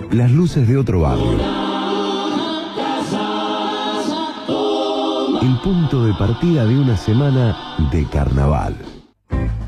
las luces de otro barrio. El punto de partida de una semana de carnaval.